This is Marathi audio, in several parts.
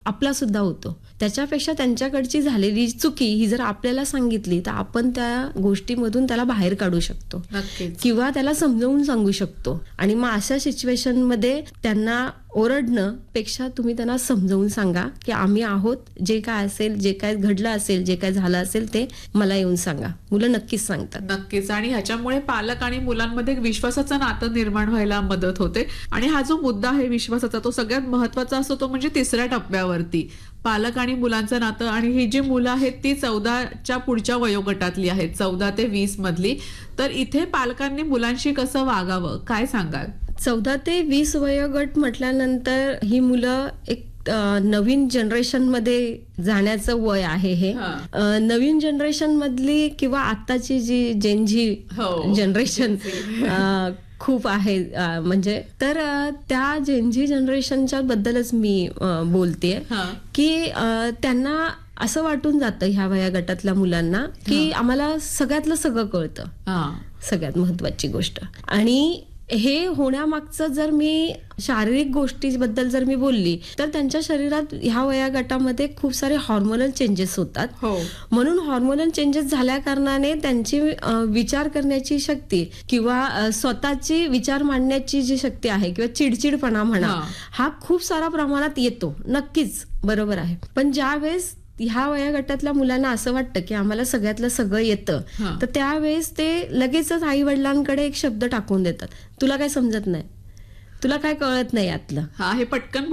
आपला सुद्धा होतो. त्याच्यापेक्षा त्यांच्याकडची झालेली चुकी ही जर आपल्याला सांगितली तर आपण त्या गोष्टीमधून त्याला बाहेर काढू शकतो किंवा त्याला समजावून सांगू शकतो. आणि मग अशा सिच्युएशन मध्ये त्यांना ओरडणं पेक्षा तुम्ही त्यांना समजावून सांगा की आम्ही आहोत, जे काय असेल, जे काय घडलं असेल, जे काय झालं असेल ते मला येऊन सांगा. मुलं नक्कीच सांगतात. नक्कीच. आणि ह्याच्यामुळे पालक आणि मुलांमध्ये विश्वासाचं नातं निर्माण व्हायला मदत होते. आणि हा जो मुद्दा आहे विश्वासाचा, तो सगळ्यात महत्वाचा असतो, तो म्हणजे तिसऱ्या टप्प्यावरती पालक आणि मुलांचं नातं. आणि ही जी मुलं आहेत ती 14च्या पुढच्या वयोगटातली आहेत, 14 ते 20 मधली. तर इथे पालकांनी मुलांशी कसं वागावं, काय सांगाल? 14 ते 20 वयोगट म्हटल्यानंतर ही मुलं एक नवीन जनरेशन मध्ये जाण्याचं वय आहे हे. नवीन जनरेशन मधली किंवा आताची जी जेनझी जनरेशन खूप आहे म्हणजे, तर त्या जेनझी जनरेशनच्या बद्दलच मी बोलतेय की त्यांना असं वाटून जातं ह्या वयोगटातल्या मुलांना की आम्हाला सगळ्यातलं सगळं कळतं, सगळ्यात महत्वाची गोष्ट. आणि हे होण्यामागचं जर मी शारीरिक गोष्टीबद्दल जर मी बोलली तर त्यांच्या शरीरात ह्या वयोगटामध्ये खूप सारे हॉर्मोनल चेंजेस होतात. म्हणून हॉर्मोनल चेंजेस झाल्या कारणाने त्यांची विचार करण्याची शक्ती किंवा स्वतःची विचार मांडण्याची जी शक्ती आहे किंवा चिडचिडपणा म्हणा, हा खूप सारा प्रमाणात येतो. नक्कीच बरोबर आहे. पण ज्यावेळेस ह्या वयोगटातल्या मुलांना असं वाटतं की आम्हाला सगळ्यातलं सगळं येतं, तर त्यावेळेस ते लगेचच आई वडिलांकडे एक शब्द टाकून देतात, तुला काय समजत नाही, तुला काय कळत नाही यातलं. हे पटकन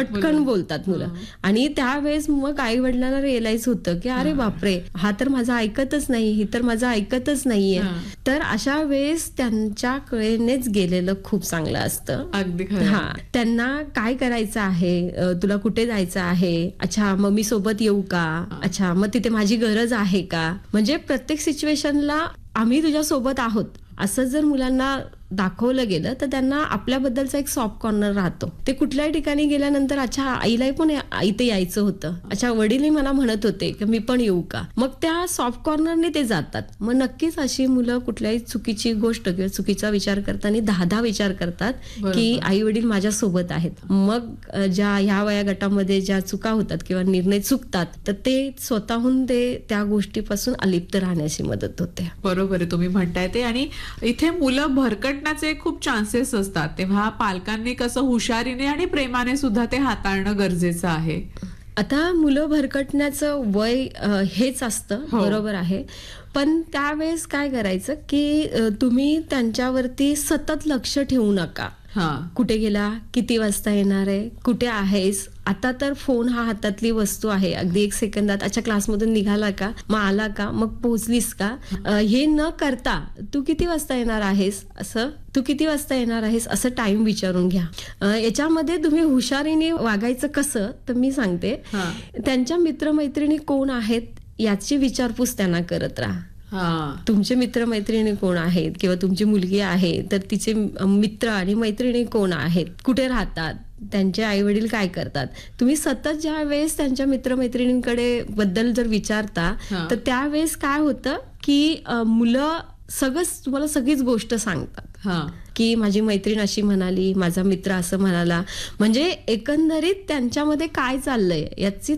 बोलतात मुलं. आणि त्यावेळेस मग आई वडिलांना रिअलाइज होतं की अरे बापरे, हा तर माझं ऐकतच नाही, ही तर माझं ऐकतच नाहीये. तर अशा वेळेस त्यांच्या कळेनेच गेलेलं खूप चांगलं असतं. अगदी. त्यांना काय करायचं आहे, तुला कुठे जायचं आहे, अच्छा मग मी सोबत येऊ का, अच्छा मग तिथे माझी गरज आहे का. म्हणजे प्रत्येक सिच्युएशनला आम्ही तुझ्या सोबत आहोत असं जर मुलांना दाखवलं गेलं तर त्यांना आपल्याबद्दलचा एक सॉफ्ट कॉर्नर राहतो. ते कुठल्याही ठिकाणी गेल्यानंतर अच्छा आईलाही पण इथे यायचं होतं, अच्छा वडीलही मला म्हणत होते की मी पण येऊ का, मग त्या सॉफ्ट कॉर्नरने ते जातात. मग नक्कीच अशी मुलं कुठल्याही चुकीची गोष्ट किंवा चुकीचा विचार करताना 10 विचार करतात की आई वडील माझ्या सोबत आहेत. मग ज्या ह्या वयोगटामध्ये ज्या चुका होतात किंवा निर्णय चुकतात तर ते स्वतःहून ते त्या गोष्टीपासून अलिप्त राहण्याची मदत होते. बरोबर आहे, तुम्ही म्हणताय ते. आणि इथे मुलं भरकटण्याचे खूप चान्सेस असतात, तेव्हा पालकांनी कसं हुशारीने आणि प्रेमाने सुद्धा ते हाताळणं गरजेचं आहे. आता मुलं भरकटण्याचं वय हेच असतं, बरोबर आहे. पण त्यावेळेस काय करायचं की तुम्ही त्यांच्यावरती सतत लक्ष ठेवू नका. कुठे गेला, किती वाजता येणार आहे, कुठे आहेस. आता तर फोन हा हातातली वस्तू आहे, अगदी 1 सेकंदात अच्छा क्लासमधून निघाला का, मग आला का, मग पोहोचलीस का, हे न करता तू किती वाजता येणार आहेस, असं तू किती वाजता येणार आहेस असं टाइम विचारून घ्या. याच्यामध्ये तुम्ही हुशारीने वागायचं कसं तर मी सांगते, त्यांच्या मित्रमैत्रिणी कोण आहेत याची विचारपूस त्यांना करत राहा. तुमचे मित्रमैत्रिणी कोण आहेत किंवा तुमची मुलगी आहे तर तिचे मित्र आणि मैत्रिणी कोण आहेत, कुठे राहतात, त्यांचे आई वडील काय करतात. तुम्ही सतत ज्या वेळेस त्यांच्या मित्रमैत्रिणींकडे बद्दल जर विचारता तर त्यावेळेस काय होतं की मुलं तुम्हाला सगळीच गोष्ट सांगतात की माझी मैत्रीण अशी म्हणाली, माझा मित्र असं म्हणाला. म्हणजे एकंदरीत त्यांच्यामध्ये काय चाललंय याची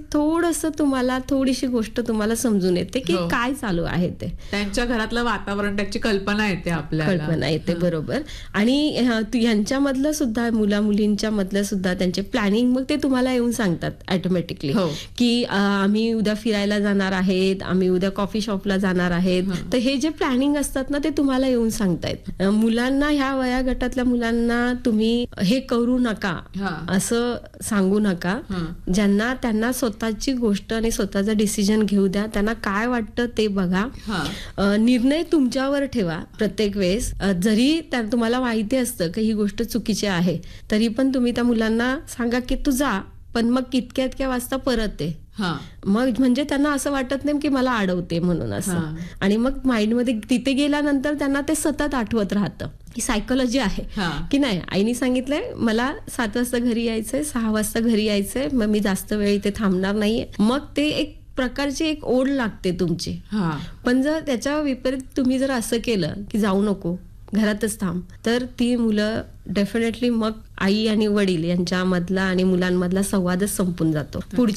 थोडीशी गोष्ट तुम्हाला समजून येते की काय चालू आहे ते. त्यांच्या घरातलं वातावरण, त्याची कल्पना येते, आपल्याला बरोबर. आणि ह्यांच्यामधलं सुद्धा, मुला मुलींच्या मधलं सुद्धा त्यांचे प्लॅनिंग मग ते तुम्हाला येऊन सांगतात ऑटोमॅटिकली की आम्ही उद्या फिरायला जाणार आहेत, आम्ही उद्या कॉफी शॉपला जाणार आहेत. तर हे जे प्लॅनिंग असतात ना ते तुम्हाला येऊन सांगतायत. मुलांना, ह्या वयोगटातल्या मुलांना तुम्ही हे करू नका असं सांगू नका. त्यांना स्वतःची गोष्ट आणि स्वतःचा डिसिजन घेऊ द्या. त्यांना काय वाटतं ते बघा. निर्णय तुमच्यावर ठेवा प्रत्येक वेळेस. जरी तुम्हाला माहिती असतं की ही गोष्ट चुकीची आहे तरी पण तुम्ही त्या मुलांना सांगा की तू जा, पण मग इतक्या वाजता परत ये. मग म्हणजे त्यांना असं वाटत नाही की मला अडवते म्हणून असं. आणि मग माइंडमध्ये तिथे गेल्यानंतर त्यांना ते सतत आठवत राहतं. ही सायकोलॉजी आहे की नाही, आईने सांगितलंय मला 7 वाजता घरी यायचंय, 6 वाजता घरी यायचंय, मग मी जास्त वेळ इथे थांबणार नाहीये. मग ते एक प्रकारची एक ओढ लागते तुमची. पण जर त्याच्या विपरीत तुम्ही जर असं केलं की जाऊ नको, घरातच थांब, तर ती मुलं डेफिनेटली मग आई आणि वडील यांच्यामधला आणि मुलांमधला संवादच संपून जातो. पुढच्या